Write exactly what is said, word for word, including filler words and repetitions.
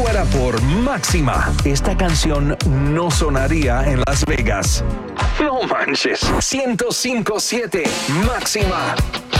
fuera por Máxima, esta canción no sonaría en Las Vegas. No manches. ciento cinco punto siete Máxima.